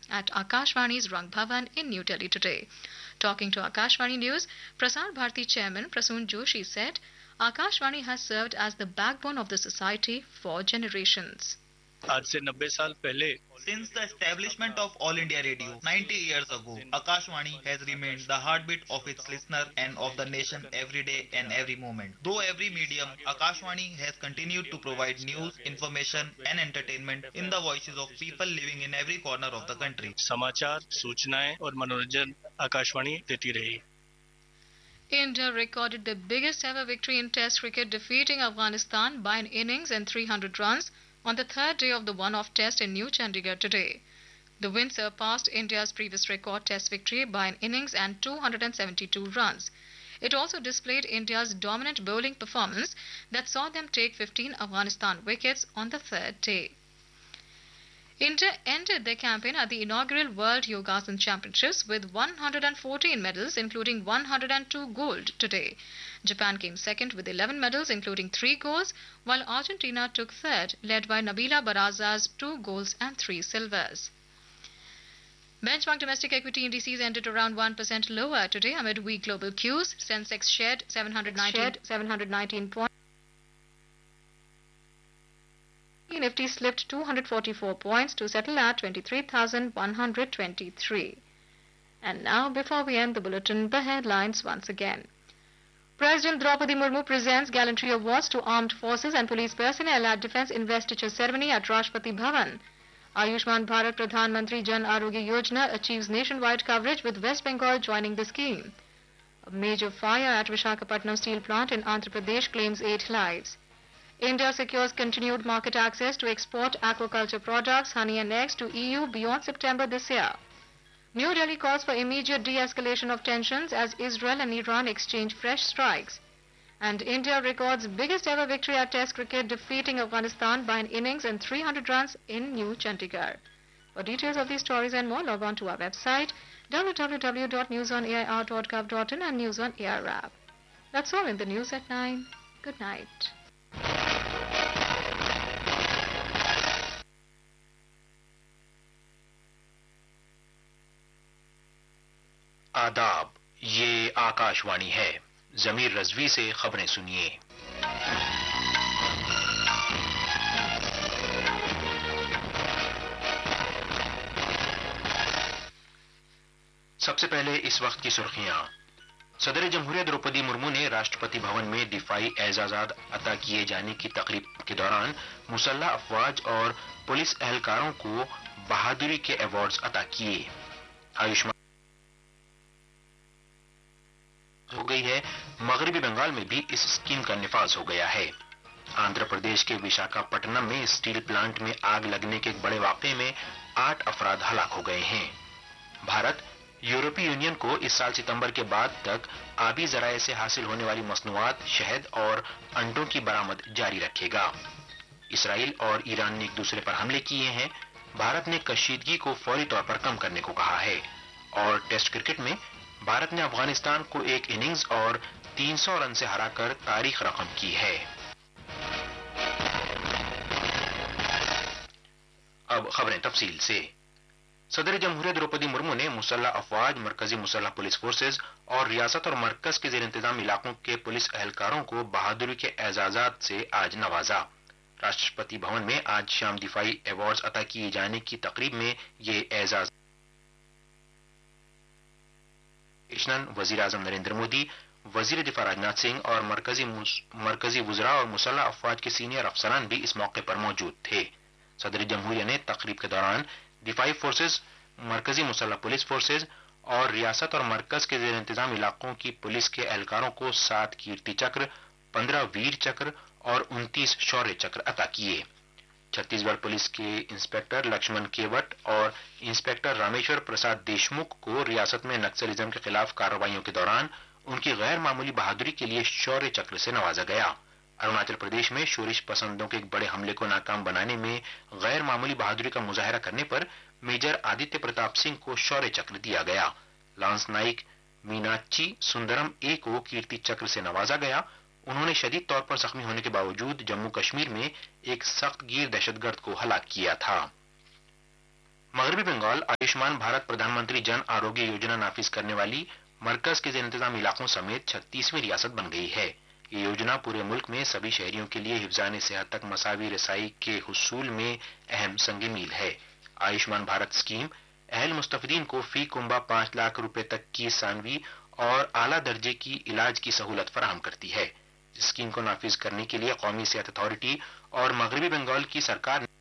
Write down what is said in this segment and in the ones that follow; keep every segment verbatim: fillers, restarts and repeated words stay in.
at Akashvani's Rang Bhavan in New Delhi today. Talking to Akashvani News, Prasar Bharati Chairman Prasoon Joshi said, Akashvani has served as the backbone of the society for generations. आज से नब्बे साल पहले Since the establishment of All India Radio ninety years ago, Akashvani has remained the heartbeat of its listener and of the nation every day and every moment. Though every medium, Akashvani has continued to provide news, information and entertainment in the voices of people living in every corner of the country. समाचार, सूचनाएं और मनोरंजन आकाशवाणी देती रही. India recorded the biggest ever victory in Test cricket, defeating Afghanistan by an innings and three hundred runs on the third day of the one-off test in New Chandigarh today. The win surpassed India's previous record test victory by an innings and two hundred seventy-two runs. It also displayed India's dominant bowling performance that saw them take fifteen Afghanistan wickets on the third day. India ended their campaign at the inaugural World Yogasan Championships with one hundred fourteen medals, including one hundred two gold today. Japan came second with eleven medals, including three golds, while Argentina took third, led by Nabila Baraza's two golds and three silvers. Benchmark domestic equity indices ended around one percent lower today amid weak global cues. Sensex shed seven hundred nineteen points. Nifty slipped two hundred forty-four points to settle at twenty-three thousand one hundred twenty-three. And now, before we end the bulletin, the headlines once again. President Draupadi Murmu presents gallantry awards to armed forces and police personnel at defense investiture ceremony at Rashtrapati Bhavan. Ayushman Bharat Pradhan Mantri Jan Arogya Yojana achieves nationwide coverage with West Bengal joining the scheme. A major fire at Visakhapatnam steel plant in Andhra Pradesh claims eight lives. India secures continued market access to export aquaculture products, honey and eggs to E U beyond September this year. New Delhi calls for immediate de-escalation of tensions as Israel and Iran exchange fresh strikes. And India records biggest ever victory at Test cricket, defeating Afghanistan by an innings and three hundred runs in New Chandigarh. For details of these stories and more, log on to our website w w w dot news on air dot gov dot in and News on Air app. That's all in the news at nine. Good night. आदाब, ये आकाशवाणी है. जमीर रजवी से खबरें सुनिए. सबसे पहले इस वक्त की सुर्खियां. सदर जमहूरियत द्रौपदी मुर्मू ने राष्ट्रपति भवन में दिफाई एजाजात अता किए जाने की तकरीब के दौरान मुसल्लह अफवाज और पुलिस एहलकारों को बहादुरी के अवार्ड्स अता किए. आयुष्मान हो गई है. मगरबी बंगाल में भी इस स्कीम का निफाज हो गया है. आंध्र प्रदेश के विशाखापट्टनम में स्टील प्लांट में आग लगने के एक बड़े वाकये में आठ अफराद हलाक हो गए हैं. भारत यूरोपीय यूनियन को इस साल सितंबर के बाद तक आबी जराये से हासिल होने वाली मसनूआत, शहद और अंडों की बरामद जारी रखेगा. इसराइल और ईरान ने एक दूसरे पर हमले किए हैं. भारत ने कशीदगी को फौरी तौर पर कम करने को कहा है. और टेस्ट क्रिकेट में भारत ने अफगानिस्तान को एक इनिंग्स और तीन सौ रन से हराकर तारीख रकम की है. अब खबरें तफसील से. सदर जमहूरियत द्रौपदी मुर्मू ने मुसल्लह अफवाज, मरकजी मुसल्लह पुलिस फोर्सेज और रियासत और मरकज के जेर इंतजाम इलाकों के पुलिस एहलकारों को बहादुरी के एजाजात से आज नवाजा. राष्ट्रपति भवन में आज शाम दिफाई अवार्ड्स अता किए जाने की तकरीब में ये एजाज वजीर आजम नरेंद्र मोदी, वजीर दिफा राजनाथ सिंह और मरकजी मरकजी वुजरा और मुसल्लह अफवाज के सीनियर अफसरान भी इस मौके पर मौजूद थे. सदर जमहूरिया ने तकरीब के दौरान दिफाई फोर्सेज, मरकजी मुसल्लह पुलिस फोर्सेज और रियासत और मरकज के जेर इंतजाम इलाकों की पुलिस के एहलकारों को सात कीर्ति चक्र, पंद्रह वीर चक्र और उनतीस शौर्य चक्र अता किए. छत्तीसगढ़ पुलिस के इंस्पेक्टर लक्ष्मण केवट और इंस्पेक्टर रामेश्वर प्रसाद देशमुख को रियासत में नक्सलिज्म के खिलाफ कार्रवाइयों के दौरान उनकी गैर मामूली बहादुरी के लिए शौर्य चक्र से नवाजा गया. अरुणाचल प्रदेश में शोरिश पसंदों के एक बड़े हमले को नाकाम बनाने में गैर मामूली बहादुरी का मुजाहरा करने पर मेजर आदित्य प्रताप सिंह को शौर्य चक्र दिया गया. लांस नाइक मीनाची सुंदरम ए को कीर्ति चक्र से नवाजा गया. उन्होंने शदीद तौर पर जख्मी होने के बावजूद जम्मू कश्मीर में एक सख्त गिर दहशतगर्द को हलाक किया था. मगरबी बंगाल आयुष्मान भारत प्रधानमंत्री जन आरोग्य योजना नाफिज करने वाली मरकज के जेर इंतजाम इलाकों समेत छत्तीसवीं रियासत बन गई है। ये योजना पूरे मुल्क में सभी शहरियों के लिए हिफ्जान सेहत तक मसावी रसाई के हुसूल में अहम संग मील है। आयुष्मान भारत स्कीम अहल मुस्तफीदीन को फी कुंबा पांच लाख रुपए तक की सानवी और आला दर्जे की इलाज की सहूलत फराहम करती है। स्कीम को नाफिज करने के लिए कौमी सेहत अथॉरिटी और मगरबी बंगाल की सरकार ने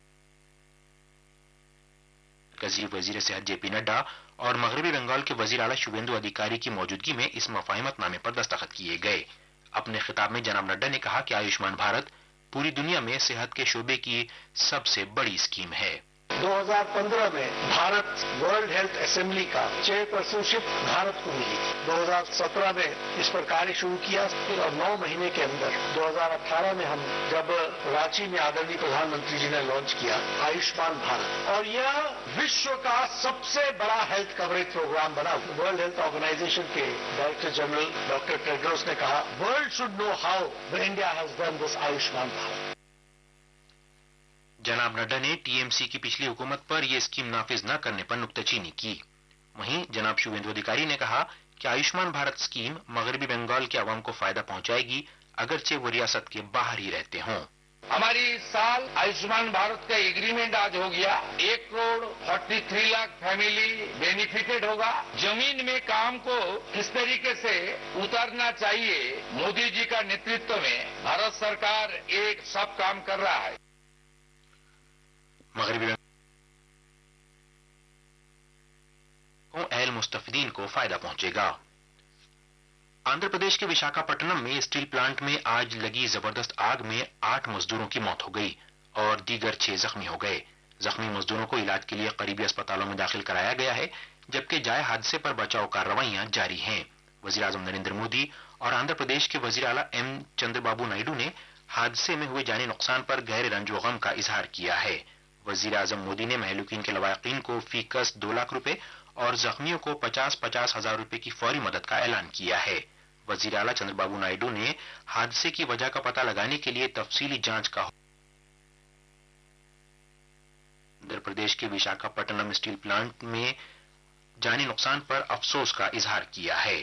वजीर सेहत जेपी नड्डा और मगरबी बंगाल के वजीर आला शुभेंदु अधिकारी की मौजूदगी में इस मफाहिमतनामे पर दस्तखत किए गए। अपने खिताब में जनाब नड्डा ने कहा कि आयुष्मान भारत पूरी दुनिया में सेहत के शोबे की सबसे बड़ी स्कीम है। दो हज़ार पंद्रह में भारत वर्ल्ड हेल्थ असेंबली का चेयरपर्सनशिप भारत को मिली। दो हज़ार सत्रह में इस पर कार्य शुरू किया और नौ महीने के अंदर दो हज़ार अठारह में हम जब रांची में आदरणीय प्रधानमंत्री जी ने लॉन्च किया आयुष्मान भारत, और यह विश्व का सबसे बड़ा हेल्थ कवरेज प्रोग्राम बना। वर्ल्ड हेल्थ ऑर्गेनाइजेशन के डायरेक्टर जनरल डॉक्टर टेड्रोस ने कहा, world should know how India has done this Ayushman Bharat. जनाब नड्डा ने टीएमसी की पिछली हुकूमत पर यह स्कीम नाफिज न करने पर नुक्ताचीनी की। वहीं जनाब शुभेंदु अधिकारी ने कहा कि आयुष्मान भारत स्कीम मगरबी बंगाल के अवाम को फायदा पहुंचाएगी, अगरचे वो रियासत के बाहर ही रहते हों। हमारी इस साल आयुष्मान भारत का एग्रीमेंट आज हो गया। एक crore forty three lakh family benefited होगा। जमीन में काम को किस तरीके से उतारना चाहिए, मोदी जी का नेतृत्व में भारत सरकार एक सब काम कर रहा है। मगरबी अहल मुस्तफीदीन को फायदा पहुंचेगा। आंध्र प्रदेश के विशाखापट्टनम में स्टील प्लांट में आज लगी जबरदस्त आग में आठ मजदूरों की मौत हो गई और दीगर छह जख्मी हो गए। जख्मी मजदूरों को इलाज के लिए करीबी अस्पतालों में दाखिल कराया गया है, जबकि जाए हादसे पर बचाव कार्रवाइयां जारी हैं। वजीर आजम नरेंद्र मोदी और आंध्र प्रदेश के वजीर आला एम चंद्रबाबू नायडू ने हादसे में हुए जानी नुकसान पर गहरे रंज व गम का इजहार किया है। वजीर आजम मोदी ने महलूकीन के लवाकिन को फी कस दो लाख रुपए और जख्मियों को पचास पचास हजार रुपए की फौरी मदद का ऐलान किया है। वजीर आला चंद्रबाबू नायडू ने हादसे की वजह का पता लगाने के लिए तफसीली जांच का आंध्र प्रदेश के विशाखापट्टनम स्टील प्लांट में जानी नुकसान पर अफसोस का इजहार किया है।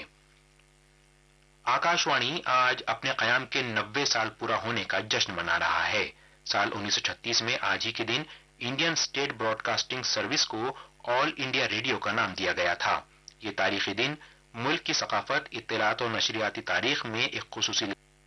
आकाशवाणी आज अपने कयाम के नब्बे साल पूरा होने का जश्न मना रहा है। साल उन्नीस सौ छत्तीस में आज ही के दिन इंडियन स्टेट ब्रॉडकास्टिंग सर्विस को ऑल इंडिया रेडियो का नाम दिया गया था। ये तारीखी दिन मुल्क की सकाफत, इत्तलात और नशरियाती तारीख में एक खुसूसी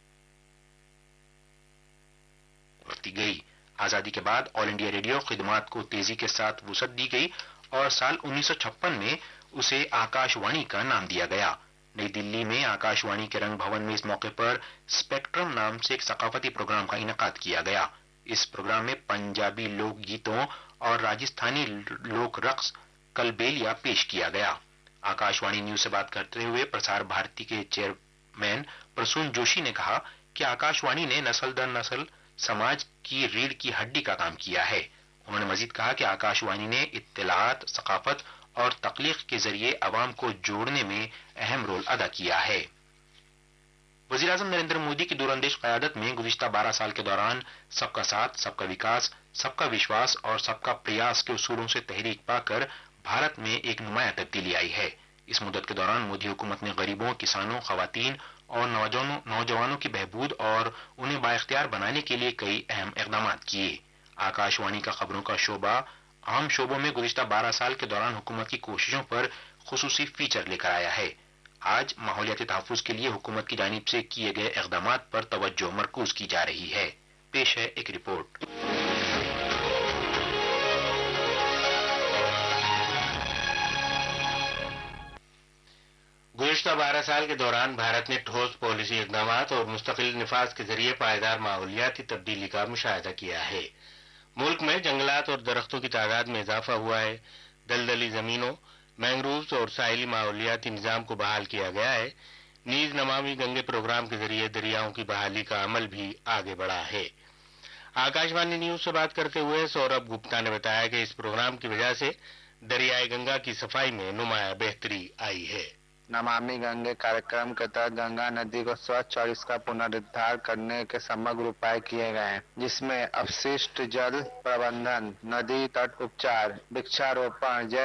बरती गई। आजादी के बाद ऑल इंडिया रेडियो खिदमात को तेजी के साथ वुसअत दी गई और साल उन्नीस सौ छप्पन में उसे आकाशवाणी का नाम दिया गया। नई दिल्ली में आकाशवाणी के रंग भवन में इस मौके पर स्पेक्ट्रम नाम से एक सकाफती प्रोग्राम का इनेकाद किया गया। इस प्रोग्राम में पंजाबी लोक गीतों और राजस्थानी लोक रक्स कलबेलिया पेश किया गया। आकाशवाणी न्यूज से बात करते हुए प्रसार भारती के चेयरमैन प्रसून जोशी ने कहा कि आकाशवाणी ने नस्ल दर नस्ल समाज की रीढ़ की हड्डी का काम किया है। उन्होंने मजीद कहा कि आकाशवाणी ने इत्तलात, सकाफत और तकलीफ के जरिए अवाम को जोड़ने में अहम रोल अदा किया है। वजीर आजम नरेंद्र मोदी की दूरंदेश क़यादत में गुज़िश्ता बारह साल के दौरान सबका साथ, सबका विकास, सबका विश्वास और सबका प्रयास के उसूलों से तहरीक पाकर भारत में एक नुमाया तब्दीली आई है। इस मुद्दत के दौरान मोदी हुकूमत ने गरीबों, किसानों, खवातीन और नौजवानों नौजवानों की बहबूद और उन्हें बाइख्तियार बनाने के लिए कई अहम इक़दाम किए। आकाशवाणी का खबरों का शोबा आम शोबों में गुज़िश्ता बारह साल के दौरान हुकूमत की कोशिशों पर खुसूसी फीचर लेकर आया है। आज माहौलियाती तहफ़्फ़ुज़ के लिए हुकूमत की जानिब से किए गए इक़दामात पर तवज्जो मरकूज की जा रही है। पेश है एक रिपोर्ट। गुज़िश्ता बारह साल के दौरान भारत ने ठोस पॉलिसी इक़दाम और मुस्तकिल निफाज के जरिए पायदार माहौलियाती तब्दीली का मुशाहिदा किया है। मुल्क में जंगलात और दरख्तों की तादाद में इजाफा हुआ है। दलदली जमीनों, मैंग्रोव्स और साहिली माहौलियाती निज़ाम को बहाल किया गया है। नीज नमामि गंगे प्रोग्राम के जरिए दरियाओं की बहाली का अमल भी आगे बढ़ा है। आकाशवाणी न्यूज से बात करते हुए सौरभ गुप्ता ने बताया कि इस प्रोग्राम की वजह से दरियाए गंगा की सफाई में नुमाया बेहतरी आई है। नमामि गंगे कार्यक्रम के तहत गंगा नदी को स्वच्छ और इसका पुनरुद्धार करने के समग्र उपाय किए गए हैं, जिसमें अपशिष्ट जल प्रबंधन, नदी तट उपचार, वृक्षारोपण,